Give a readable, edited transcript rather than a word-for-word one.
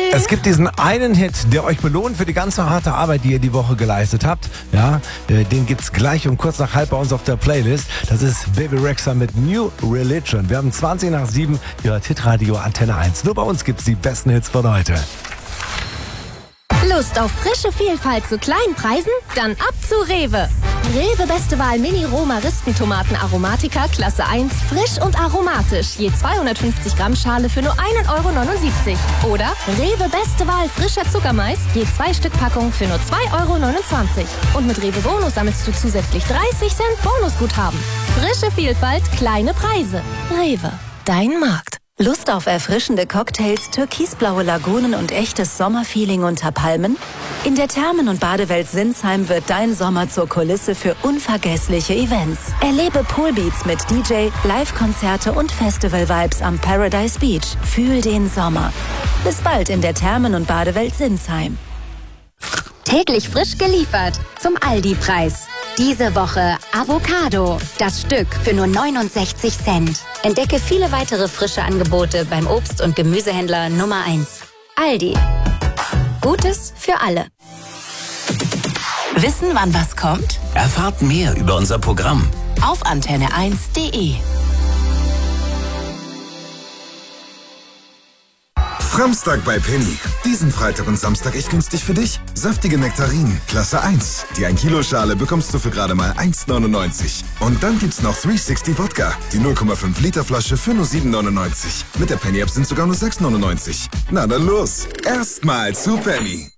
Es gibt diesen einen Hit, der euch belohnt für die ganze harte Arbeit, die ihr die Woche geleistet habt. Ja, den gibt's gleich um kurz nach halb bei uns auf der Playlist. Das ist Bebe Rexha mit New Religion. Wir haben 20 nach 7, ihr hört Hitradio Antenne 1. Nur bei uns gibt's die besten Hits von heute. Lust auf frische Vielfalt zu kleinen Preisen? Dann ab zu Rewe. Rewe Beste Wahl Mini-Roh-Maristentomaten Aromatica Klasse 1, frisch und aromatisch. Je 250 Gramm Schale für nur 1,79 €. Oder Rewe Beste Wahl frischer Zuckermais, je 2 Stück Packung für nur 2,29 €. Und mit Rewe Bonus sammelst du zusätzlich 30 Cent Bonusguthaben. Frische Vielfalt, kleine Preise. Rewe, dein Markt. Lust auf erfrischende Cocktails, türkisblaue Lagunen und echtes Sommerfeeling unter Palmen? In der Thermen- und Badewelt Sinsheim wird dein Sommer zur Kulisse für unvergessliche Events. Erlebe Poolbeats mit DJ, Live-Konzerte und Festival-Vibes am Paradise Beach. Fühl den Sommer. Bis bald in der Thermen- und Badewelt Sinsheim. Täglich frisch geliefert zum Aldi-Preis. Diese Woche Avocado, das Stück für nur 69 Cent. Entdecke viele weitere frische Angebote beim Obst- und Gemüsehändler Nummer 1. Aldi. Gutes für alle. Wissen, wann was kommt? Erfahrt mehr über unser Programm Auf antenne1.de. Samstag bei Penny. Diesen Freitag und Samstag echt günstig für dich. Saftige Nektarinen, Klasse 1. Die 1 Kilo Schale bekommst du für gerade mal 1,99. Und dann gibt's noch 360 Wodka. Die 0,5 Liter Flasche für nur 7,99. Mit der Penny App sind sogar nur 6,99. Na dann los. Erstmal zu Penny.